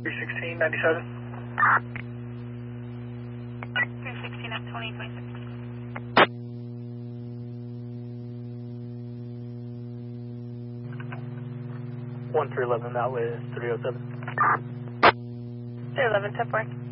316.97. 316 at 2026. 1311, that way is 307. 311, 10 4.